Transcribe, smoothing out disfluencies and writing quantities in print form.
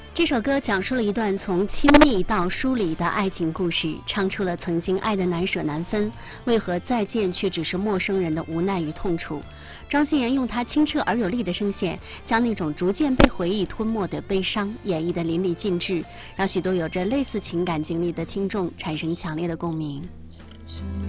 这首歌讲述了一段从亲密到疏离的爱情故事，唱出了曾经爱的难舍难分，为何再见却只是陌生人的无奈与痛楚。庄心妍用她清澈而有力的声线，将那种逐渐被回忆吞没的悲伤演绎得淋漓尽致，让许多有着类似情感经历的听众产生强烈的共鸣。